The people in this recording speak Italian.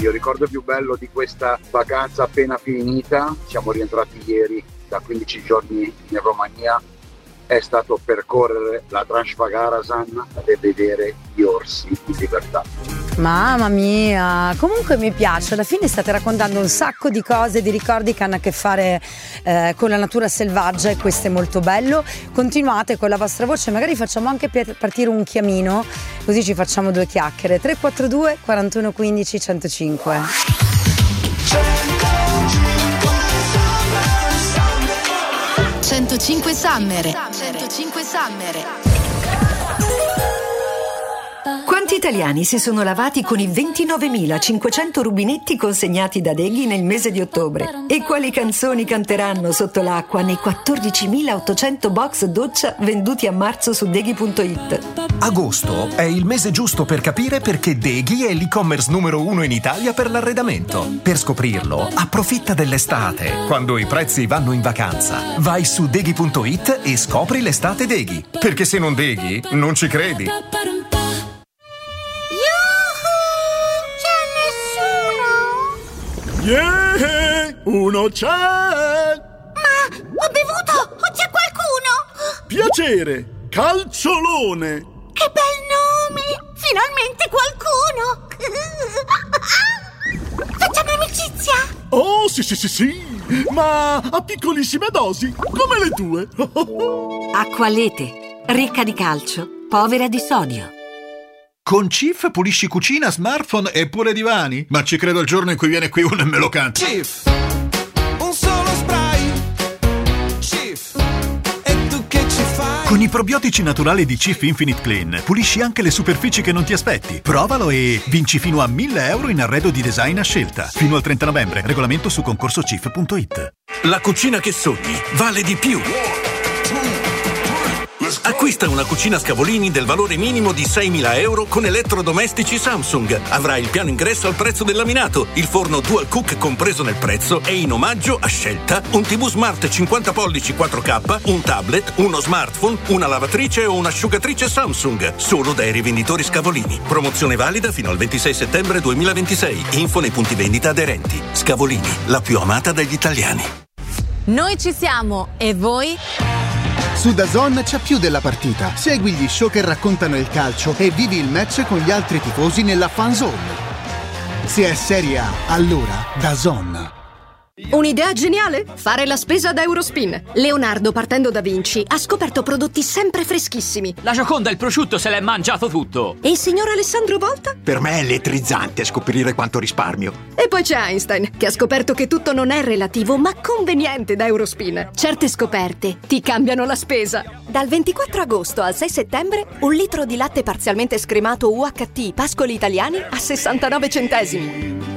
Il ricordo più bello di questa vacanza appena finita, siamo rientrati ieri da 15 giorni in Romania, è stato percorrere la Transfagarasan e vedere gli orsi in libertà. Mamma mia, comunque mi piace, alla fine state raccontando un sacco di cose, di ricordi che hanno a che fare con la natura selvaggia, e questo è molto bello. Continuate con la vostra voce, magari facciamo anche partire un chiamino, così ci facciamo due chiacchiere. 342 41 15 105. 105 Summer. 105 Summer. Quanti italiani si sono lavati con i 29.500 rubinetti consegnati da Deghi nel mese di ottobre? E quali canzoni canteranno sotto l'acqua nei 14.800 box doccia venduti a marzo su Deghi.it? Agosto è il mese giusto per capire perché Deghi è l'e-commerce numero 1 in Italia per l'arredamento. Per scoprirlo, approfitta dell'estate, quando i prezzi vanno in vacanza. Vai su Deghi.it e scopri l'estate Deghi. Perché se non Deghi, non ci credi. Yeah, uno c'è! Ma ho bevuto! O c'è qualcuno? Piacere, Calciolone! Che bel nome! Finalmente qualcuno! Facciamo amicizia? Oh, sì, ma a piccolissime dosi, come le tue. Acqualete, ricca di calcio, povera di sodio. Con Cif pulisci cucina, smartphone e pure divani? Ma ci credo il giorno in cui viene qui uno e me lo canta. Cif, un solo spray. Cif, e tu che ci fai? Con i probiotici naturali di Cif Infinite Clean pulisci anche le superfici che non ti aspetti. Provalo e vinci fino a 1.000 euro in arredo di design a scelta. Fino al 30 novembre. Regolamento su concorsocif.it. La cucina che sogni vale di più. Acquista una cucina Scavolini del valore minimo di 6.000 euro con elettrodomestici Samsung. Avrai il piano ingresso al prezzo del laminato, il forno Dual Cook compreso nel prezzo e in omaggio a scelta un TV Smart 50 pollici 4K, un tablet, uno smartphone, una lavatrice o un'asciugatrice Samsung. Solo dai rivenditori Scavolini. Promozione valida fino al 26 settembre 2026. Info nei punti vendita aderenti. Scavolini, la più amata dagli italiani. Noi ci siamo, e voi? Su DAZN c'è più della partita. Segui gli show che raccontano il calcio e vivi il match con gli altri tifosi nella fan zone. Se è Serie A, allora DAZN. Un'idea geniale? Fare la spesa da Eurospin. Leonardo, partendo da Vinci, ha scoperto prodotti sempre freschissimi. La Gioconda, il prosciutto, se l'è mangiato tutto. E il signor Alessandro Volta? Per me è elettrizzante scoprire quanto risparmio. E poi c'è Einstein, che ha scoperto che tutto non è relativo, ma conveniente da Eurospin. Certe scoperte ti cambiano la spesa. Dal 24 agosto al 6 settembre, 1 litro di latte parzialmente scremato UHT Pascoli Italiani a 69 centesimi.